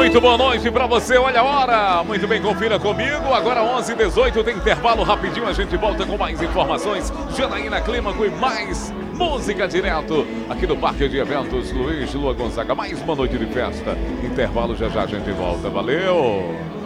Muito boa noite pra você, olha a hora. Muito bem, confira comigo. Agora 11h18, tem intervalo rapidinho. A gente volta com mais informações. Janaína Clímaco e mais música direto aqui do Parque de Eventos Luiz Lua Gonzaga. Mais uma noite de festa. Intervalo, já já a gente volta. Valeu!